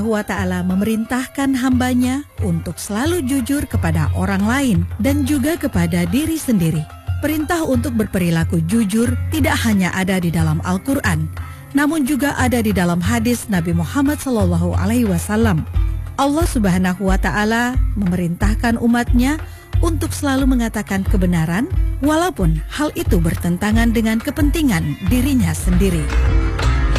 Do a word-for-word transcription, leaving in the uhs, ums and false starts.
wa Ta'ala memerintahkan hambanya untuk selalu jujur kepada orang lain dan juga kepada diri sendiri. Perintah untuk berperilaku jujur tidak hanya ada di dalam Al-Quran, namun juga ada di dalam hadis Nabi Muhammad shallallahu alaihi wasallam. Allah Subhanahu wa Ta'ala memerintahkan umatnya untuk selalu mengatakan kebenaran, walaupun hal itu bertentangan dengan kepentingan dirinya sendiri.